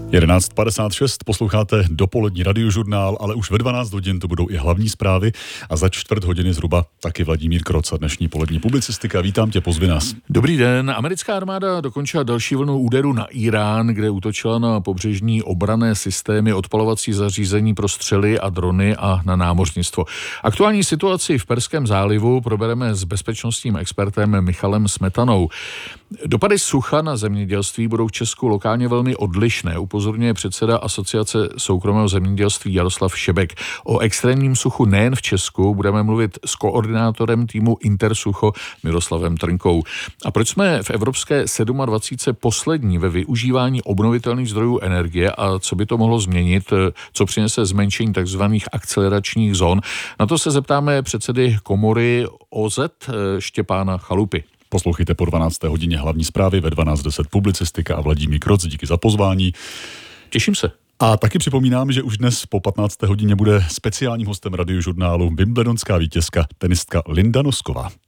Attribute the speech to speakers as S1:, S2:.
S1: 11:56, posloucháte dopolední radiožurnál, ale už ve 12 hodin to budou i hlavní zprávy a za čtvrt hodiny zhruba taky Vladimír Kroc a dnešní polední publicistika. Vítám tě, pozvi nás.
S2: Dobrý den. Americká armáda dokončila další vlnu úderu na Irán, kde útočila na pobřežní obranné systémy, odpalovací zařízení pro střely a drony a na námořnictvo. Aktuální situaci v Perském zálivu probereme s bezpečnostním expertem Michalem Smetanou. Dopady sucha na zemědělství budou v Česku lokálně velmi odlišné, upozorňuje předseda Asociace soukromého zemědělství Jaroslav Šebek. O extrémním suchu nejen v Česku budeme mluvit s koordinátorem týmu Intersucho Miroslavem Trnkou. A proč jsme v Evropské 27 poslední ve využívání obnovitelných zdrojů energie a co by to mohlo změnit, co přinese zmenšení takzvaných akceleračních zón? Na to se zeptáme předsedy komory OZ Štěpána Chalupy.
S1: Poslouchejte po 12. hodině hlavní zprávy, ve 12:10 publicistika a Vladimír Kroc. Díky za pozvání.
S2: Těším se.
S1: A taky připomínám, že už dnes po 15. hodině bude speciálním hostem radiožurnálu wimbledonská vítězka tenistka Linda Nosková.